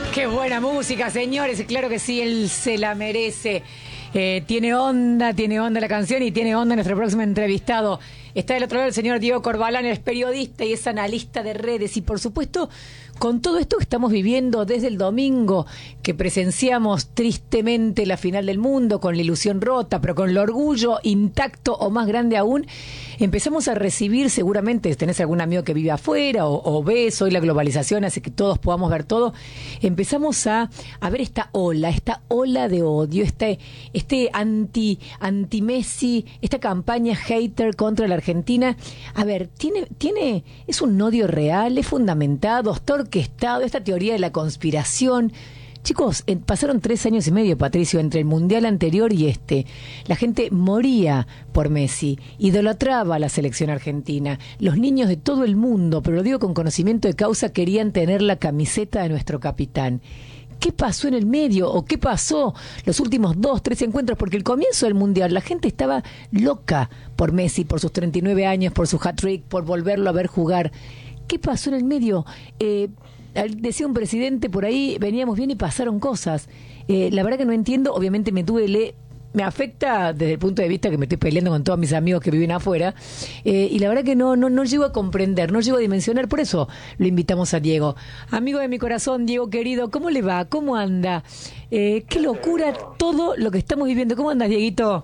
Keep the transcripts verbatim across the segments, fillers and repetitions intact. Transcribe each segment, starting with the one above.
Qué buena música, señores. Claro que sí, él se la merece. Eh, tiene onda, tiene onda la canción y tiene onda nuestro próximo entrevistado. Está del otro lado el señor Diego Corbalán, es periodista y es analista de redes. Y por supuesto, con todo esto que estamos viviendo desde el domingo, que presenciamos tristemente la final del mundo, con la ilusión rota, pero con el orgullo intacto o más grande aún, empezamos a recibir, seguramente tenés algún amigo que vive afuera o, o ves, hoy la globalización hace que todos podamos ver todo, empezamos a, a ver esta ola, esta ola de odio, este, este anti, anti Messi, esta campaña hater contra la Argentina. A ver, tiene, tiene, es un odio real, es fundamentado, está orquestado, esta teoría de la conspiración. Chicos, eh, pasaron tres años y medio, Patricio, entre el mundial anterior y este. La gente moría por Messi, idolatraba a la selección argentina. Los niños de todo el mundo, pero lo digo con conocimiento de causa, querían tener la camiseta de nuestro capitán. ¿Qué pasó en el medio? ¿O qué pasó los últimos dos, tres encuentros? Porque el comienzo del Mundial, la gente estaba loca por Messi, por sus treinta y nueve años, por su hat-trick, por volverlo a ver jugar. ¿Qué pasó en el medio? Eh, decía un presidente por ahí, veníamos bien y pasaron cosas. Eh, la verdad que no entiendo, obviamente me tuve le me afecta desde el punto de vista que me estoy peleando con todos mis amigos que viven afuera, eh, y la verdad que no, no, no llego a comprender, no llego a dimensionar, por eso lo invitamos a Diego. Amigo de mi corazón, Diego querido, ¿cómo le va? ¿Cómo anda? Eh, qué locura todo lo que estamos viviendo. ¿Cómo andas, Dieguito?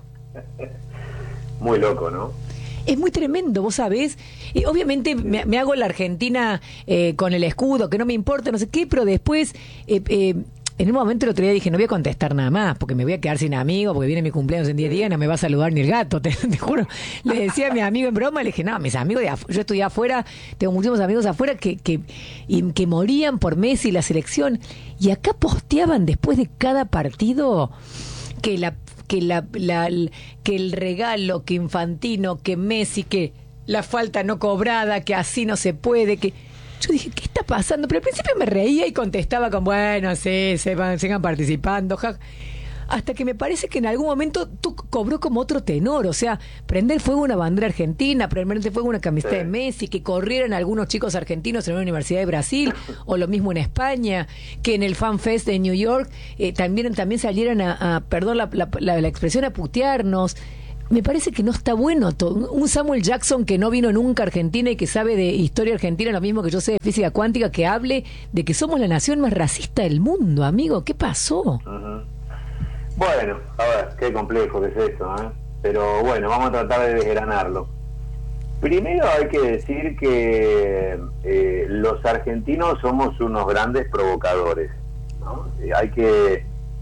Muy loco, ¿no? Es muy tremendo, vos sabés. Y obviamente me, me hago la Argentina eh, con el escudo, que no me importa, no sé qué, pero después... Eh, eh, En un momento el otro día dije, no voy a contestar nada más, porque me voy a quedar sin amigos, porque viene mi cumpleaños en diez días, no me va a saludar ni el gato, te, te juro. Le decía a mi amigo en broma, le dije, no, mis amigos, de afu- yo estudié afuera, tengo muchísimos amigos afuera que, que, y, que morían por Messi y la selección. Y acá posteaban después de cada partido que la que la, la que el regalo, que Infantino, que Messi, que la falta no cobrada, que así no se puede, que... Yo dije, ¿qué está pasando? Pero al principio me reía y contestaba con, bueno, sí, se van, sigan participando. Ja. Hasta que me parece que en algún momento tú cobró como otro tenor. O sea, prender fuego una bandera argentina, prender fuego una camiseta sí. de Messi, que corrieran algunos chicos argentinos en una universidad de Brasil, o lo mismo en España, que en el Fan Fest de New York eh, también, también salieran a, a perdón la, la, la, la expresión, a putearnos. Me parece que no está bueno todo. Un Samuel Jackson que no vino nunca a Argentina y que sabe de historia argentina lo mismo que yo sé de física cuántica, que hable de que somos la nación más racista del mundo, amigo. ¿Qué pasó? Uh-huh. Bueno, a ver, qué complejo que es esto, ¿eh? Pero bueno, vamos a tratar de desgranarlo. Primero hay que decir que eh, los argentinos somos unos grandes provocadores, ¿no? Eh, hay que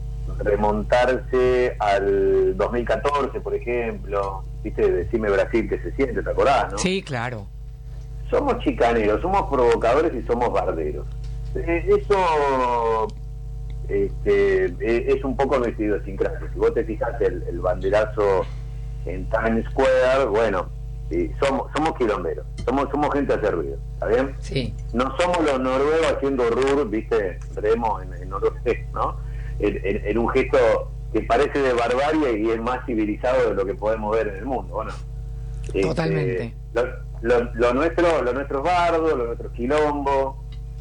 remontarse al dos mil catorce, por ejemplo, viste, decime Brasil que se siente, ¿te acordás, no? Sí, claro. Somos chicaneros, somos provocadores y somos barderos. Eh, eso este, eh, es un poco nuestra idiosincrasia. Si vos te fijas el, el banderazo en Times Square, bueno, sí, somos somos quilomberos, somos somos gente a hacer ruido, ¿está bien? Sí. No somos los noruegos haciendo rur, viste, remo en, en noruego, ¿no? En, en, en un gesto que parece de barbarie y es más civilizado de lo que podemos ver en el mundo. Bueno, totalmente. Este, lo, lo, lo nuestro, lo nuestro es bardo, lo nuestro es quilombo.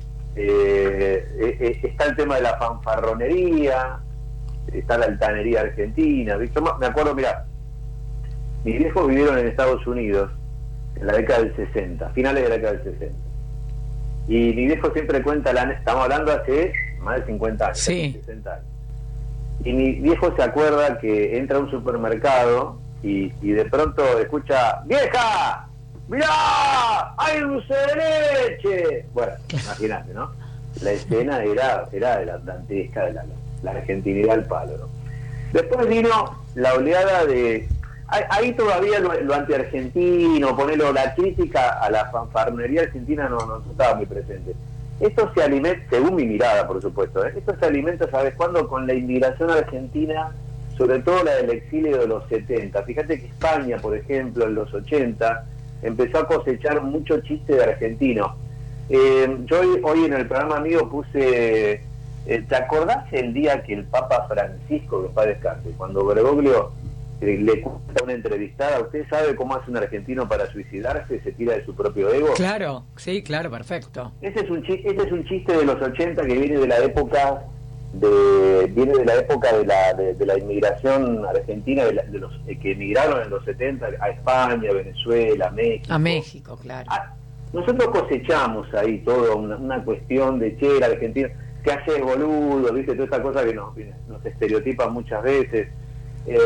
Eh, eh, está el tema de la fanfarronería, está la altanería argentina. ¿Viste? Me acuerdo, mira, mis viejos vivieron en Estados Unidos en la década del sesenta, finales de la década del sesenta. Y mi viejo siempre cuenta, la, estamos hablando hace más de cincuenta años, sí. sesenta años. Y mi viejo se acuerda que entra a un supermercado y, y de pronto escucha, ¡vieja! ¡Mirá! ¡Hay dulce de leche! Bueno, imagínate, ¿no? La escena era, era de la dantesca, de la, la argentinidad al palo, ¿no? Después vino la oleada de... Ahí todavía lo, lo anti-argentino, ponerlo, la crítica a la fanfarronería argentina no, no estaba muy presente. Esto se alimenta, según mi mirada, por supuesto, ¿eh? Esto se alimenta, ¿sabes cuándo? Con la inmigración argentina, sobre todo la del exilio de los setenta. Fíjate que España, por ejemplo, en los ochenta, empezó a cosechar mucho chiste de argentino. Eh, yo hoy, hoy en el programa mío puse, eh, ¿te acordás el día que el Papa Francisco, que paz descanse, cuando Bergoglio eh, le cuesta una entrevistada, ¿usted sabe cómo hace un argentino para suicidarse? Se tira de su propio ego. Claro, sí, claro, perfecto. Ese es un chiste, ese es un chiste de los ochenta que viene de la época de viene de la época de la de, de la inmigración argentina, de, la, de los eh, que emigraron en los setenta a España, Venezuela, México. A México, claro. Ah, nosotros cosechamos ahí toda una, una cuestión de che, la Argentina, que hace boludo, viste, toda esta cosa que nos, nos estereotipan muchas veces. Eh,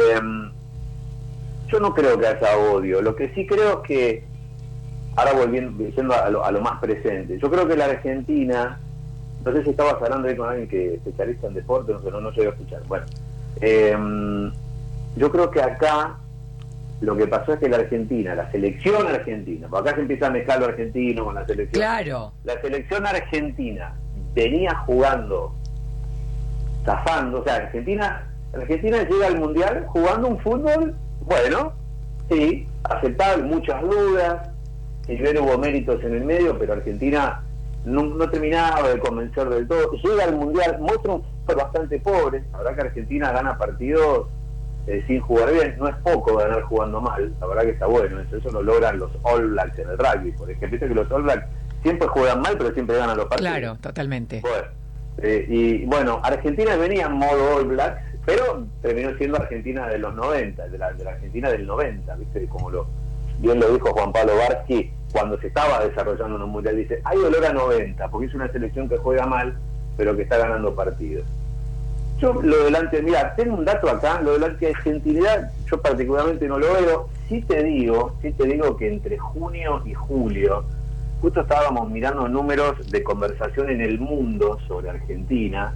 yo no creo que haya odio, lo que sí creo es que, ahora volviendo yendo a lo, a lo más presente, yo creo que la Argentina, no sé si estabas hablando ahí con alguien que es especialista en deporte, no sé, no, no llegué a escuchar. Bueno, eh, yo creo que acá lo que pasó es que la Argentina, la selección argentina, porque acá se empieza a mezclar lo argentino con la selección. Claro. La selección argentina venía jugando, zafando, o sea, Argentina, Argentina llega al Mundial jugando un fútbol, bueno, sí, aceptable, muchas dudas, y bien hubo méritos en el medio, pero Argentina no, no terminaba de convencer del todo. Llega al Mundial, muestra un fútbol bastante pobre, la verdad que Argentina gana partidos Eh, sin jugar bien, no es poco ganar jugando mal, la verdad que está bueno, eso, eso lo logran los All Blacks en el rugby, por ejemplo, viste que los All Blacks siempre juegan mal, pero siempre ganan los partidos. Claro, totalmente. Bueno, eh, y bueno, Argentina venía en modo All Blacks, pero terminó siendo Argentina de los noventa, de la, de la Argentina del noventa, viste, como lo bien lo dijo Juan Pablo Barsky cuando se estaba desarrollando en un mundial, dice, hay olor a noventa, porque es una selección que juega mal, pero que está ganando partidos. Yo lo delante, mira, tengo un dato acá, lo delante de argentinidad, yo particularmente no lo veo. Sí te digo, sí te digo que entre junio y julio, justo estábamos mirando números de conversación en el mundo sobre Argentina,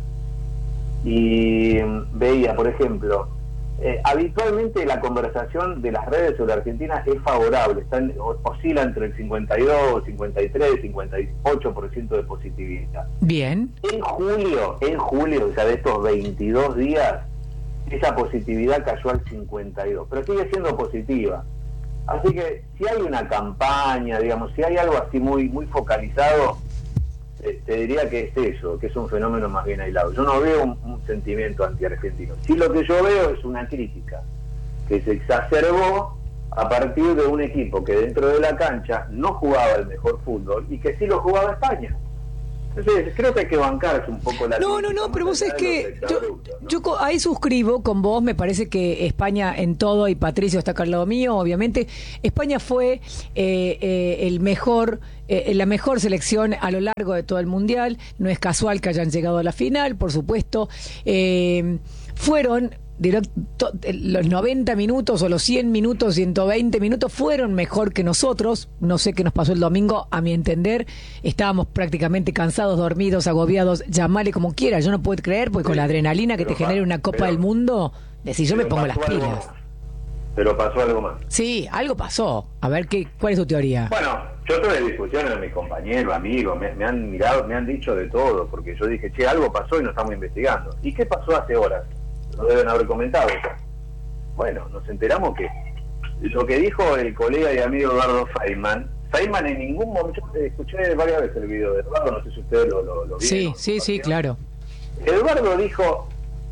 y veía, por ejemplo, eh, habitualmente la conversación de las redes sobre Argentina es favorable, está en, oscila entre el cincuenta y dos, cincuenta y tres, cincuenta y ocho por ciento de positividad. Bien. En julio, en julio, o sea, de estos veintidós días, esa positividad cayó al cincuenta y dos, pero sigue siendo positiva. Así que si hay una campaña, digamos, si hay algo así muy muy focalizado, eh, te diría que es eso, que es un fenómeno más bien aislado. Yo no veo un, un sentimiento anti-argentino. Sí, lo que yo veo es una crítica que se exacerbó a partir de un equipo que dentro de la cancha no jugaba el mejor fútbol y que sí lo jugaba España. Entonces, creo que hay que bancarse un poco la... No, no, no, pero vos es que yo, ¿no? yo ahí suscribo con vos, me parece que España en todo, y Patricio está acá al lado mío, obviamente, España fue eh, eh, el mejor, eh, la mejor selección a lo largo de todo el Mundial, no es casual que hayan llegado a la final, por supuesto, eh, fueron... Directo, los noventa minutos o los cien minutos, ciento veinte minutos fueron mejor que nosotros. No sé qué nos pasó el domingo, a mi entender. Estábamos prácticamente cansados, dormidos, agobiados, llamale como quiera. Yo no puedo creer, porque sí, con la adrenalina que te genera una Copa pero, del Mundo, decís, yo me pongo las pilas. Pero pasó algo más. Sí, algo pasó. A ver, qué, ¿cuál es tu teoría? Bueno, yo tuve discusiones con mis compañeros, amigos, me, me han mirado, me han dicho de todo, porque yo dije, che, algo pasó y no estamos investigando. ¿Y qué pasó hace horas? Lo deben haber comentado. Bueno, nos enteramos que lo que dijo el colega y amigo Eduardo Feynman, Feynman en ningún momento, escuché varias veces el video de Eduardo, no sé si ustedes lo, lo, lo vieron. Sí, sí, sí, claro. Eduardo dijo,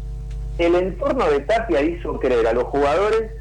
el entorno de Tapia hizo creer a los jugadores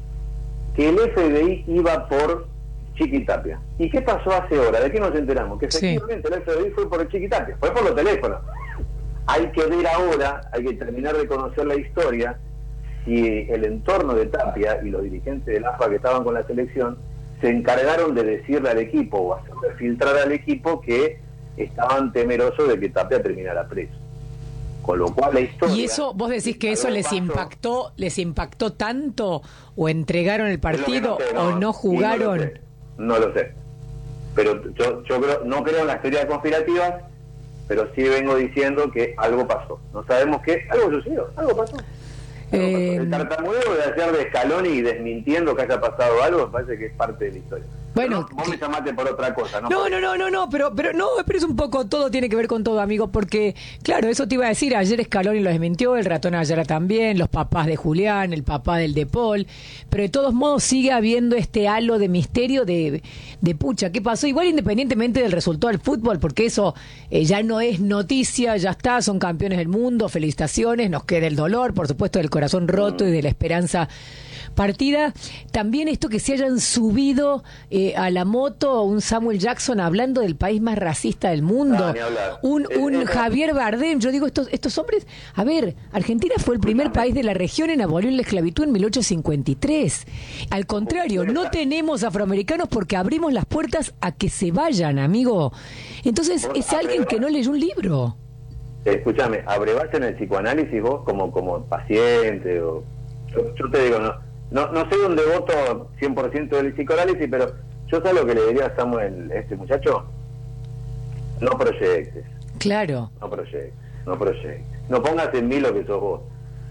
que el F B I iba por Chiqui Tapia. ¿Y qué pasó hace horas? ¿De qué nos enteramos? Que efectivamente sí, el F B I fue por el Chiqui Tapia, fue por los teléfonos. Hay que ver ahora, hay que terminar de conocer la historia, si el entorno de Tapia y los dirigentes del A F A que estaban con la selección se encargaron de decirle al equipo o hacerle filtrar al equipo que estaban temerosos de que Tapia terminara preso. Con lo cual la historia... ¿Y eso, vos decís que eso les pasó, impactó les impactó tanto, o entregaron el partido, no sé, no, o no jugaron? No lo sé, no lo sé. Pero yo, yo creo, no creo en las teorías conspirativas, pero sí vengo diciendo que algo pasó. No sabemos qué, algo sucedió, algo pasó. Algo eh... pasó. El tartamudeo de hacer de Scaloni y desmintiendo que haya pasado algo, me parece que es parte de la historia. Bueno, no, vos me llamaste por otra cosa, ¿no? No, no, no, no, no, pero, pero no, pero es un poco, todo tiene que ver con todo, amigo, porque, claro, eso te iba a decir, ayer Scaloni lo desmintió, el ratón Ayala también, los papás de Julián, el papá del De Paul, pero de todos modos sigue habiendo este halo de misterio de, de pucha, ¿qué pasó? Igual independientemente del resultado del fútbol, porque eso eh, ya no es noticia, ya está, son campeones del mundo, felicitaciones, nos queda el dolor, por supuesto, del corazón roto y de la esperanza partida. También esto que se hayan subido eh, a la moto un Samuel Jackson hablando del país más racista del mundo. Ah, ni hablar. Un, Eh, un eh, Javier Bardem. Yo digo, estos, estos hombres... A ver, Argentina fue el primer Escúchame. país de la región en abolir la esclavitud en mil ochocientos cincuenta y tres. Al contrario, no tenemos afroamericanos porque abrimos las puertas a que se vayan, amigo. Entonces, Vos es alguien que no leyó un libro. Escúchame, abrevás en el psicoanálisis vos como como paciente o yo, yo te digo, no, no no sé dónde voto cien por ciento del psicoanálisis, pero yo sé lo que le diría a Samuel, este muchacho, no proyectes, Claro. no proyectes, no proyectes, no pongas en mí lo que sos vos.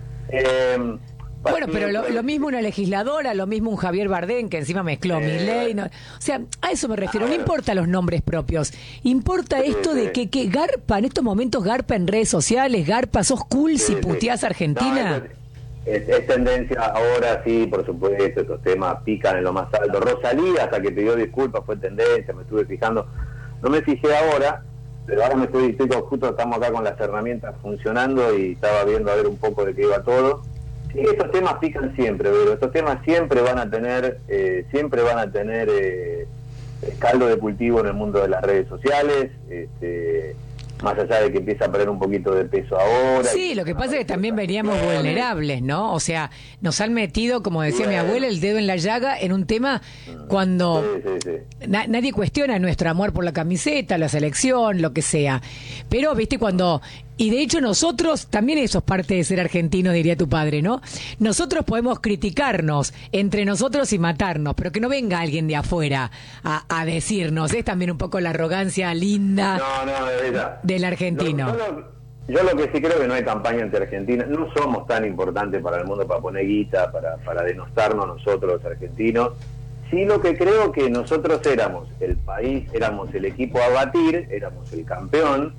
Eh, Bueno, pero lo, lo mismo una legisladora, lo mismo un Javier Bardem, que encima mezcló Eh, Milei. No, o sea, a eso me refiero. Ah, No bueno. importa los nombres propios. Importa Sí, esto sí. de que, que garpa, en estos momentos garpa en redes sociales, garpa, sos cool si Sí, sí. puteás a Argentina. No, es, es, es tendencia ahora, sí, por supuesto, estos temas pican en lo más alto. Rosalía, hasta que pidió disculpas, fue tendencia, me estuve fijando. No me fijé ahora, pero ahora me estoy, estoy con- justo estamos acá con las herramientas funcionando y estaba viendo a ver un poco de qué iba todo. Sí, estos temas pican siempre, pero estos temas siempre van a tener, eh, siempre van a tener eh, caldo de cultivo en el mundo de las redes sociales, este, más allá de que empieza a perder un poquito de peso ahora. Sí, y- lo que pasa es que también veníamos Bueno, vulnerables, ¿no? O sea, nos han metido, como decía mi Bueno. abuela, el dedo en la llaga en un tema cuando Sí, sí, sí. na- nadie cuestiona nuestro amor por la camiseta, la selección, lo que sea. Pero, viste, cuando... Y de hecho nosotros, también eso es parte de ser argentino, diría tu padre, ¿no?Nosotros podemos criticarnos entre nosotros y matarnos, pero que no venga alguien de afuera a, a decirnos. Es también un poco la arrogancia linda No, no, de verdad. del argentino. Lo- yo, lo, yo lo que sí creo que no hay campaña ante Argentina. No somos tan importantes para el mundo para poner guita, para, para denostarnos nosotros los argentinos. Sí, lo que creo que nosotros éramos el país, éramos el equipo a batir, éramos el campeón,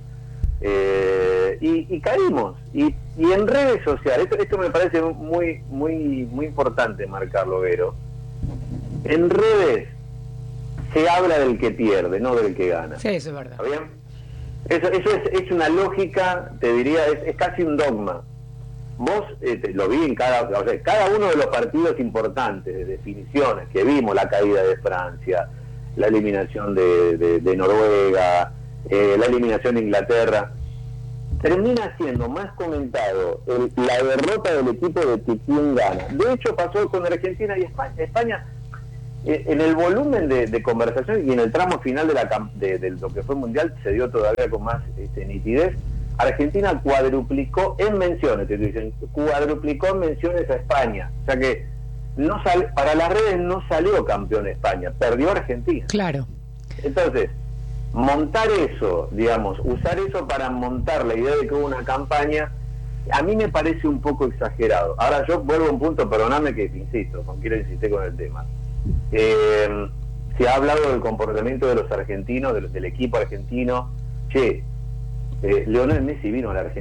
eh, y, y caímos. Y, y en redes sociales, esto, esto me parece muy, muy, muy importante marcarlo, Vero. En redes se habla del que pierde, no del que gana. Sí, eso es verdad. ¿Está bien? Eso, eso es, es una lógica, te diría, es, es casi un dogma. Vos eh, te- lo vi en cada, o sea, cada uno de los partidos importantes, de definiciones que vimos, la caída de Francia, la eliminación de, de, de Noruega, eh, la eliminación de Inglaterra, termina siendo más comentado el- la derrota del equipo de que quién gana. De hecho pasó con Argentina y España. España eh, en el volumen de, de conversación y en el tramo final de, la, cam- de, de lo que fue mundial se dio todavía con más este, nitidez. Argentina cuadruplicó en menciones, te dicen, cuadruplicó en menciones a España. O sea que no sal, para las redes no salió campeón España, perdió Argentina. Claro. Entonces, montar eso, digamos, usar eso para montar la idea de que hubo una campaña, a mí me parece un poco exagerado. Ahora yo vuelvo a un punto, perdóname que insisto, con quiero insistir con el tema. Eh, se ha hablado del comportamiento de los argentinos, del, del equipo argentino. Che, eh, Lionel Messi vino a la Argentina